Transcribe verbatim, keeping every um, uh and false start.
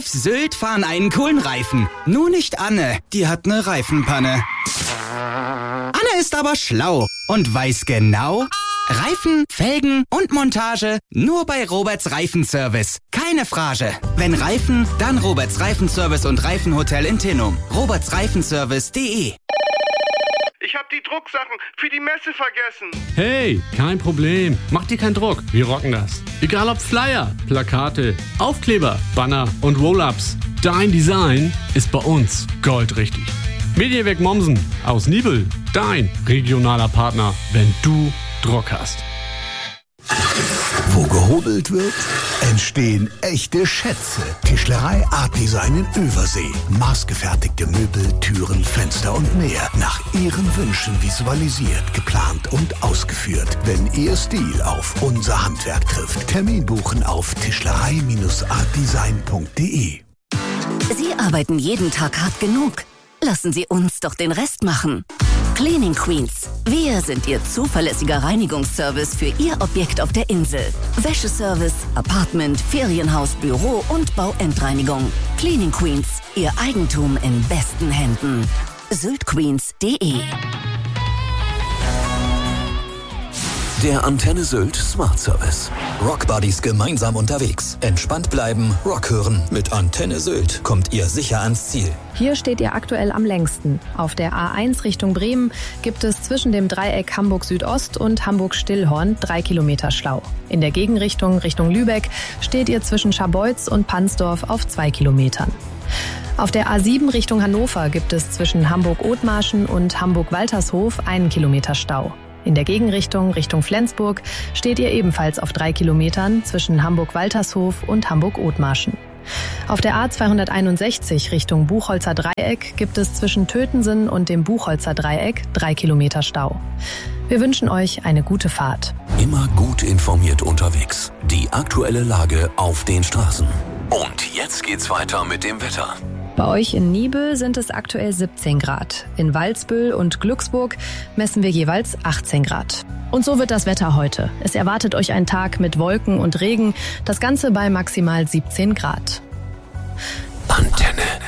auf Sylt fahren einen coolen Reifen. Nur nicht Anne, die hat eine Reifenpanne. Anne ist aber schlau und weiß genau... Reifen, Felgen und Montage nur bei Roberts Reifenservice. Keine Frage. Wenn Reifen, dann Roberts Reifenservice und Reifenhotel in Tinnum. roberts reifenservice punkt de. Ich hab die Drucksachen für die Messe vergessen. Hey, kein Problem. Mach dir keinen Druck. Wir rocken das. Egal ob Flyer, Plakate, Aufkleber, Banner und Roll-Ups. Dein Design ist bei uns goldrichtig. Mediawerk Mommsen aus Nibel. Dein regionaler Partner, wenn du Druck hast. Wo gehobelt wird, entstehen echte Schätze. Tischlerei Art Design in Übersee. Maßgefertigte Möbel, Türen, Fenster und mehr. Nach Ihren Wünschen visualisiert, geplant und ausgeführt. Wenn Ihr Stil auf unser Handwerk trifft. Termin buchen auf tischlerei art design punkt de. Sie arbeiten jeden Tag hart genug. Lassen Sie uns doch den Rest machen. Cleaning Queens. Wir sind Ihr zuverlässiger Reinigungsservice für Ihr Objekt auf der Insel. Wäscheservice, Apartment, Ferienhaus, Büro und Bauendreinigung. Cleaning Queens. Ihr Eigentum in besten Händen. syltqueens punkt de. Der Antenne Sylt Smart Service. Rockbuddies gemeinsam unterwegs. Entspannt bleiben, Rock hören. Mit Antenne Sylt kommt ihr sicher ans Ziel. Hier steht ihr aktuell am längsten. Auf der A eins Richtung Bremen gibt es zwischen dem Dreieck Hamburg Südost und Hamburg-Stillhorn drei Kilometer Stau. In der Gegenrichtung Richtung Lübeck steht ihr zwischen Scharbeutz und Pansdorf auf zwei Kilometern. Auf der A sieben Richtung Hannover gibt es zwischen Hamburg-Othmarschen und Hamburg-Waltershof einen Kilometer Stau. In der Gegenrichtung Richtung Flensburg steht ihr ebenfalls auf drei Kilometern zwischen Hamburg-Waltershof und Hamburg-Othmarschen. Auf der A zweihunderteinundsechzig Richtung Buchholzer Dreieck gibt es zwischen Tötensen und dem Buchholzer Dreieck drei Kilometer Stau. Wir wünschen euch eine gute Fahrt. Immer gut informiert unterwegs. Die aktuelle Lage auf den Straßen. Und jetzt geht's weiter mit dem Wetter. Bei euch in Nibel sind es aktuell siebzehn Grad. In Walsbüll und Glücksburg messen wir jeweils achtzehn Grad. Und so wird das Wetter heute. Es erwartet euch ein Tag mit Wolken und Regen, das Ganze bei maximal siebzehn Grad. Antenne.